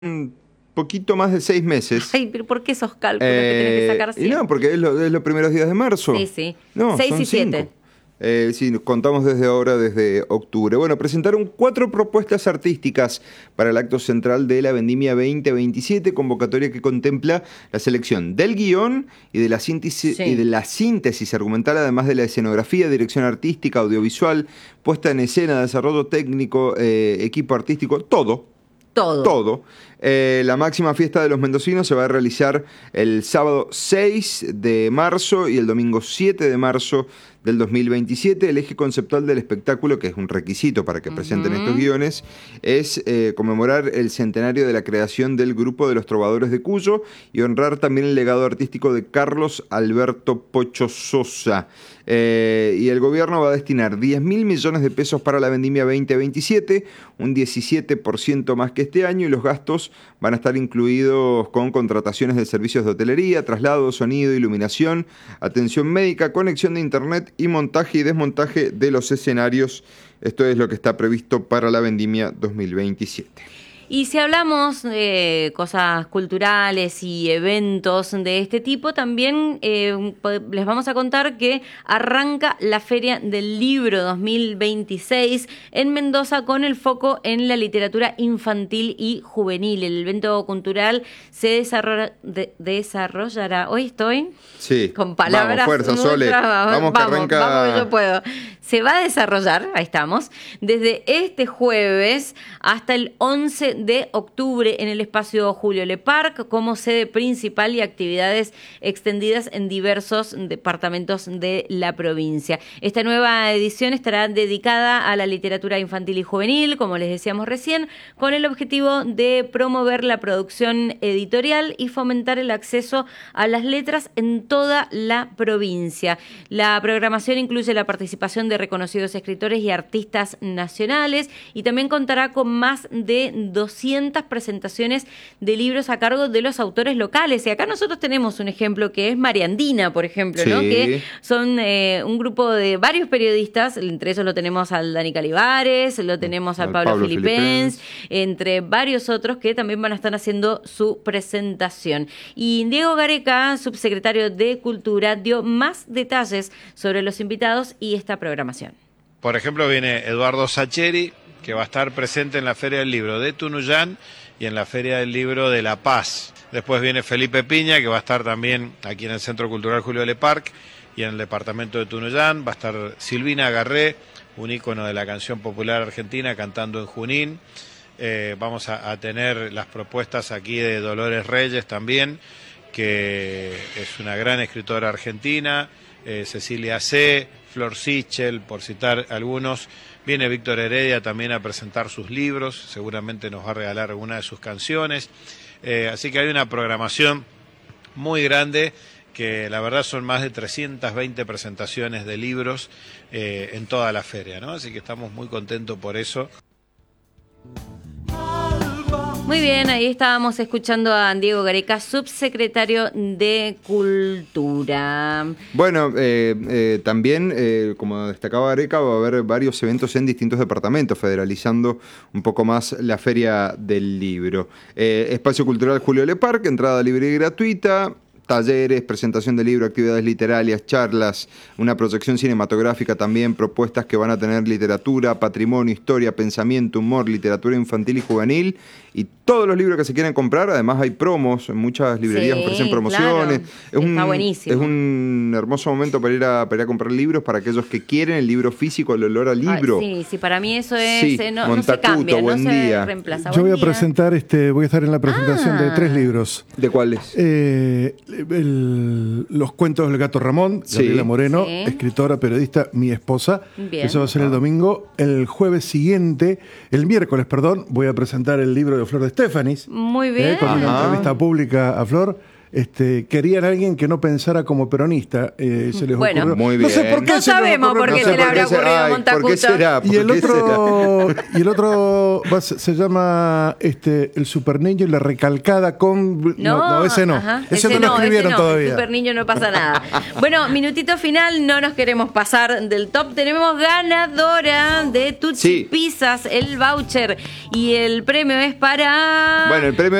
un poquito más de 6 meses. Ay, pero ¿por qué esos cálculos que tenés que sacar Y siempre? no, porque es los primeros días de marzo. Sí, sí. No, 6 son y 7. 5. Sí, contamos desde ahora, desde octubre. Bueno, presentaron 4 propuestas artísticas para el acto central de la Vendimia 2027, convocatoria que contempla la selección del guión y de la síntesis argumental, además de la escenografía, dirección artística, audiovisual, puesta en escena, desarrollo técnico, equipo artístico, todo. Todo. La máxima fiesta de los mendocinos se va a realizar el sábado 6 de marzo y el domingo 7 de marzo del 2027. El eje conceptual del espectáculo, que es un requisito para que presenten estos guiones, es conmemorar el centenario de la creación del Grupo de los Trovadores de Cuyo y honrar también el legado artístico de Carlos Alberto Pocho Sosa. Y el gobierno va a destinar 10.000 millones de pesos para la Vendimia 2027, un 17% más que este año, y los gastos van a estar incluidos con contrataciones de servicios de hotelería, traslado, sonido, iluminación, atención médica, conexión de internet y montaje y desmontaje de los escenarios. Esto es lo que está previsto para la Vendimia 2027. Y si hablamos de cosas culturales y eventos de este tipo, también les vamos a contar que arranca la Feria del Libro 2026 en Mendoza con el foco en la literatura infantil y juvenil. El evento cultural se desarrollará. Hoy estoy con palabras. Vamos, fuerza, Sole. Vamos, que arranca. Vamos, que yo puedo. Se va a desarrollar, ahí estamos, desde este jueves hasta el 11 de octubre en el espacio Julio Le Parc como sede principal y actividades extendidas en diversos departamentos de la provincia. Esta nueva edición estará dedicada a la literatura infantil y juvenil, como les decíamos recién, con el objetivo de promover la producción editorial y fomentar el acceso a las letras en toda la provincia. La programación incluye la participación de reconocidos escritores y artistas nacionales y también contará con más de 200 presentaciones de libros a cargo de los autores locales. Y acá nosotros tenemos un ejemplo que es Mariandina, por ejemplo, ¿no? Que son un grupo de varios periodistas, entre ellos lo tenemos al Dani Calibares, lo tenemos al Pablo Filipens, entre varios otros que también van a estar haciendo su presentación. Y Diego Gareca, subsecretario de Cultura, dio más detalles sobre los invitados y esta programación. Por ejemplo, viene Eduardo Sacheri, que va a estar presente en la Feria del Libro de Tunuyán y en la Feria del Libro de La Paz. Después viene Felipe Piña, que va a estar también aquí en el Centro Cultural Julio Le Parc y en el departamento de Tunuyán. Va a estar Silvina Garré, un ícono de la canción popular argentina, cantando en Junín. Vamos a tener las propuestas aquí de Dolores Reyes también, que es una gran escritora argentina, Cecilia C., Flor Sichel, por citar algunos. Viene Víctor Heredia también a presentar sus libros, seguramente nos va a regalar alguna de sus canciones. Así que hay una programación muy grande, que la verdad son más de 320 presentaciones de libros en toda la feria, ¿no? Así que estamos muy contentos por eso. Muy bien, ahí estábamos escuchando a Diego Gareca, subsecretario de Cultura. Bueno, también, como destacaba Gareca, va a haber varios eventos en distintos departamentos, federalizando un poco más la Feria del Libro. Espacio Cultural Julio Le Parc, entrada libre y gratuita. Talleres, presentación de libro, actividades literarias, charlas, una proyección cinematográfica también, propuestas que van a tener literatura, patrimonio, historia, pensamiento, humor, literatura infantil y juvenil, y todos los libros que se quieran comprar. Además hay promos, muchas librerías ofrecen promociones. Claro. Está buenísimo. Es un hermoso momento para ir a comprar libros para aquellos que quieren el libro físico, el olor al libro. Sí, para mí eso es, no se Montacuto, cambia, buen no día. se reemplaza. Yo voy a presentar, voy a estar en la presentación de 3 libros. ¿De cuáles? Los cuentos del gato Ramón, Gabriela Moreno, escritora, periodista, mi esposa. Bien. Eso va a ser el domingo. El miércoles, voy a presentar el libro de Flor de Estefanis. Muy bien. Con una entrevista pública a Flor. querían a alguien que no pensara como peronista. Se les ocurrió. Muy bien. No sé por qué. No sabemos por qué se le habrá ocurrido a Montacuto. ¿Por qué será? Y el otro se llama el Super Niño y la recalcada con... No, ese no. Ajá, ese no lo escribieron todavía. El Super Niño no pasa nada. Bueno, minutito final, no nos queremos pasar del top. Tenemos ganadora de Tutsi Pizzas, el voucher. Y el premio es para... Bueno, el premio